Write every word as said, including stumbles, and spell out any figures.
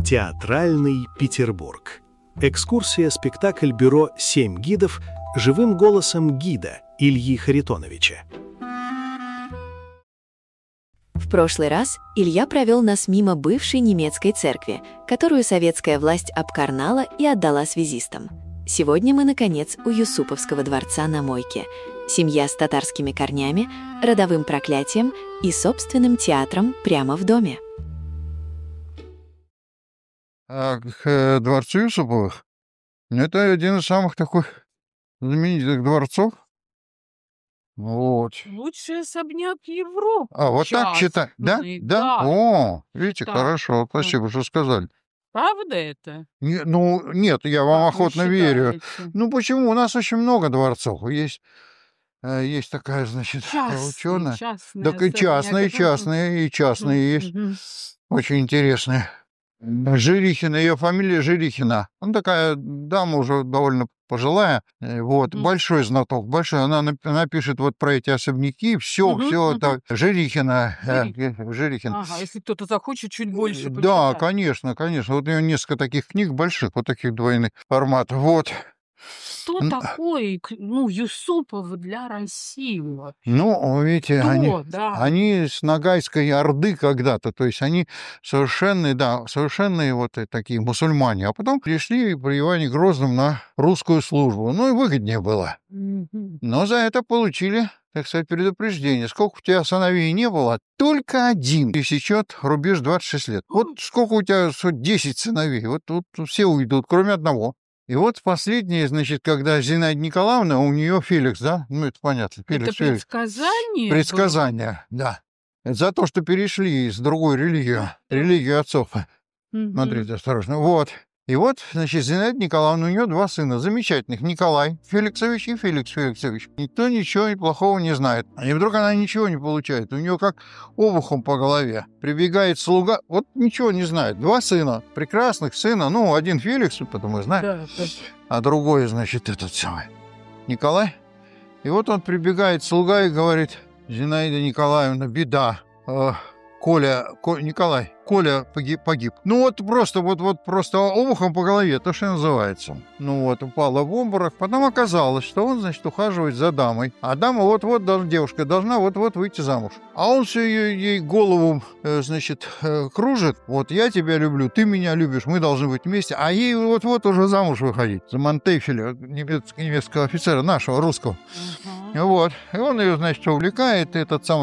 Театральный Петербург. Экскурсия-спектакль бюро «Семь гидов» живым голосом гида Ильи Харитоновича. В прошлый раз Илья провел нас мимо бывшей немецкой церкви, которую советская власть обкарнала и отдала связистам. Сегодня мы, наконец, у Юсуповского дворца на Мойке. Семья с татарскими корнями, родовым проклятием и собственным театром прямо в доме. А к дворцу Юсуповых? Это один из самых таких знаменитых дворцов. Вот. Лучший особняк Европы. А, вот так читать? Да? Частный, Да? да. О, видите, Да. хорошо, спасибо, что сказали. Правда это? Не- ну, нет, я вам Как вы охотно верю. считаете? Ну, почему? У нас очень много дворцов. Есть, э, есть такая, значит, Частный, ученая. частный Так и особняк. частные, Мгм. частные, и частные есть. Мгм. Очень интересные. Жирихина, ее фамилия Жирихина. Она такая дама уже довольно пожилая. э, Вот, Мгм. большой знаток, большой. Она нап- напишет вот про эти особняки. Все, Мгм, все мгм. это Жирихина. э, Жирихин. э, Жирихин. Ага, если кто-то захочет чуть больше Да, почитать. конечно, конечно. Вот у нее несколько таких книг больших, вот таких двойных форматов. Вот. Кто Н- такой, к- ну, Юсупов для России? вообще? Ну, видите, они, Кто, да. они с Ногайской Орды когда-то, то есть они совершенные, да, совершенные вот э, такие мусульмане, а потом пришли при Иване Грозном на русскую службу. Ну и выгоднее было. Мгм. Но за это получили, так сказать, предупреждение. Сколько у тебя сыновей не было, только один пересечет рубеж двадцать шесть лет. Вот сколько у тебя, хоть десять сыновей, вот, вот все уйдут, кроме одного. И вот последнее, значит, когда Зинаида Николаевна, у нее Феликс, да? Ну, это понятно, Это Феликс, Феликс. предсказание было? Предсказания, да. Это за то, что перешли из другой религии, религию отцов. Мгм. Смотрите, осторожно. Вот. И вот, значит, Зинаида Николаевна, у нее два сына замечательных. Николай Феликсович и Феликс Феликсович. Никто ничего плохого не знает. И вдруг она ничего не получает. У нее как обухом по голове. Прибегает слуга, вот ничего не знает. Два сына, прекрасных сына. Ну, один Феликс, потому и знаю, Да, да. а другой, значит, этот самый Николай. И вот он прибегает, слуга, и говорит: Зинаида Николаевна, беда. Э, Коля, Ко- Николай, Коля погиб, погиб. Ну вот просто, вот, вот просто обухом по голове, то, что называется. Ну вот, упала в обморок. Потом оказалось, что он, значит, ухаживает за дамой. А дама вот-вот, дол- девушка, должна вот-вот выйти замуж. А он все ей, ей голову, э, значит, э, кружит. Вот, я тебя люблю, ты меня любишь, мы должны быть вместе. А ей вот-вот уже замуж выходить. За Монтефеля, немец- немецкого офицера, нашего, русского. Ага. Вот. И он ее, значит, увлекает, и этот самый